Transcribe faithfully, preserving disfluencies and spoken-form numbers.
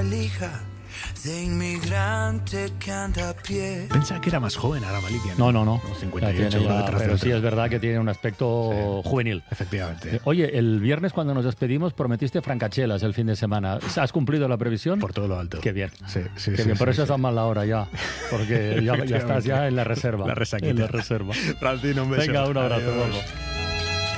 valija de inmigrante que anda a pie. Pensaba que era más joven ahora Malikian. No, no, no. cincuenta y ocho, Ya tiene uno ya, detrás de pero otro. sí es verdad que tiene un aspecto Sí. juvenil. Efectivamente. Oye, el viernes cuando nos despedimos prometiste francachelas el fin de semana. ¿Has cumplido la previsión? Por todo lo alto. Qué bien. Sí, sí, Qué sí, bien, por sí, eso sí. estás mal la hora ya, porque ya, ya estás ya en la reserva. La resaquita. En la reserva. Francino, un beso. Venga, un abrazo. Adiós. Vamos.